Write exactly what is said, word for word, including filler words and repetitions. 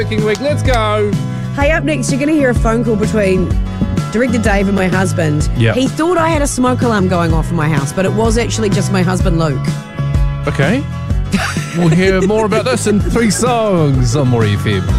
Working week. Let's go. Hey, up next, you're going to hear a phone call between Director Dave and my husband. Yep. He thought I had a smoke alarm going off in my house, but it was actually just my husband, Luke. Okay. We'll hear more about this in three songs on More F M.